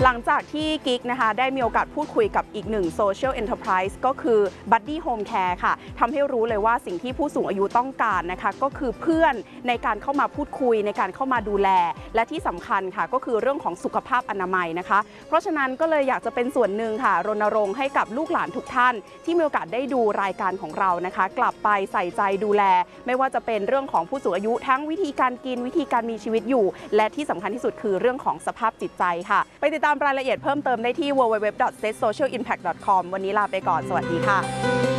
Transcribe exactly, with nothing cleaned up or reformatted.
หลังจากที่กิ๊กนะคะได้มีโอกาสพูดคุยกับอีกหนึ่ง Social Enterprise ก็คือ Buddy Home Care ค่ะทำให้รู้เลยว่าสิ่งที่ผู้สูงอายุต้องการนะคะก็คือเพื่อนในการเข้ามาพูดคุยในการเข้ามาดูแลและที่สำคัญค่ะก็คือเรื่องของสุขภาพอนามัยนะคะเพราะฉะนั้นก็เลยอยากจะเป็นส่วนหนึ่งค่ะรณรงค์ให้กับลูกหลานทุกท่านที่มีโอกาสได้ดูรายการของเรานะคะกลับไปใส่ใจดูแลไม่ว่าจะเป็นเรื่องของผู้สูงอายุทั้งวิธีการกินวิธีการมีชีวิตอยู่และที่สำคัญที่สุดคือเรื่องของสภาพจิตใจค่ะไปติดตามรายละเอียดเพิ่มเติมได้ที่ ดับเบิลยู ดับเบิลยู ดับเบิลยู ดอท เซต โซเชียล อิมแพค ดอท คอม วันนี้ลาไปก่อนสวัสดีค่ะ